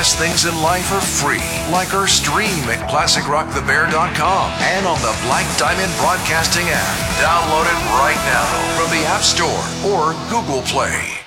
best things in life are free, like our stream at ClassicRockTheBear.com and on the Black Diamond Broadcasting app. Download it right now from the App Store or Google Play.